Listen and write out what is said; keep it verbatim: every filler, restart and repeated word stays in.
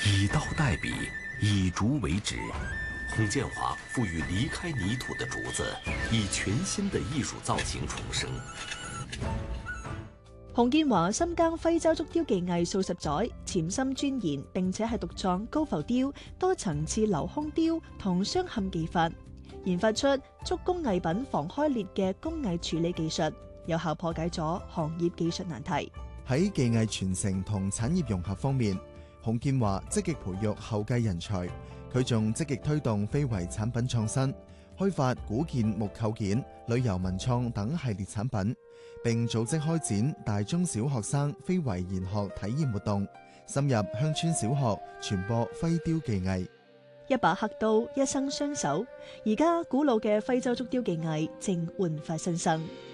以刀代笔，以竹为纸。洪建华赋予离开泥土的竹子以全新的艺術造型重生。 洪建華深耕徽州竹雕技藝數十載，潛心鑽研，並且係獨創高浮雕、多層次鏤空雕同鑲嵌技法，研發出竹工藝品防開裂嘅工藝處理技術，有效破解咗行業技術難題。 喺技藝傳承同產業融合方面，洪建華積極培育後繼人才。佢仲積極推動非遺產品創新，開發古建木構件、旅遊文創等系列產品，並組織開展大中小學生非遺研學體驗活動，深入鄉村小學傳播徽雕技藝。 一把刻刀，一生雙手，而家古老嘅徽州竹雕技藝正煥發新生。